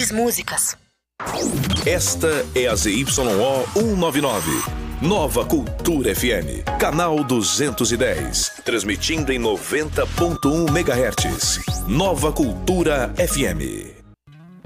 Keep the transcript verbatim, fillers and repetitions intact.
melhores músicas. Esta é a Z Y O cento e noventa e nove. Nova Cultura F M, canal duzentos e dez, transmitindo em noventa ponto um megahertz. Nova Cultura F M.